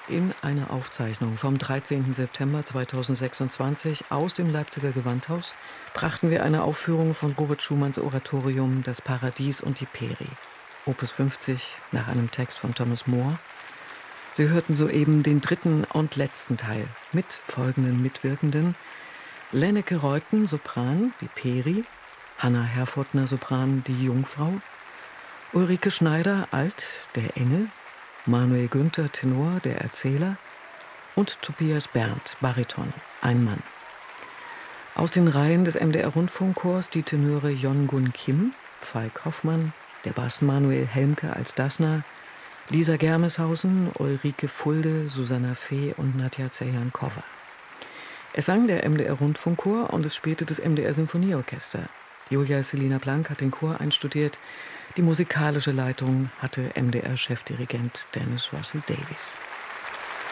In einer Aufzeichnung vom 13. September 2026 aus dem Leipziger Gewandhaus brachten wir eine Aufführung von Robert Schumanns Oratorium Das Paradies und die Peri, Opus 50 nach einem Text von Thomas Moore. Sie hörten soeben den dritten und letzten Teil mit folgenden Mitwirkenden: Lenneke Reuten, Sopran, die Peri; Hanna Herfurtner, Sopran, die Jungfrau; Ulrike Schneider, Alt, der Engel; Manuel Günther, Tenor, der Erzähler; und Tobias Berndt, Bariton, ein Mann. Aus den Reihen des MDR-Rundfunkchors die Tenöre Jon-Gun Kim, Falk Hoffmann, der Bass Manuel Helmke als Dassner, Lisa Germeshausen, Ulrike Fulde, Susanna Fee und Nadja Zejan-Kowa. Es sang der MDR-Rundfunkchor und es spielte das MDR-Sinfonieorchester. Julia Selina Blank hat den Chor einstudiert. Die musikalische Leitung hatte MDR-Chefdirigent Dennis Russell Davies.